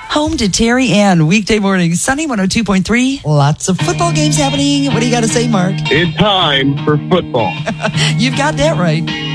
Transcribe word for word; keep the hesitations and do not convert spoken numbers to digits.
home to Terry Ann. Weekday mornings, Sunny one oh two point three. Lots of football games happening. What do you got to say, Mark? It's time for football. You've got that right.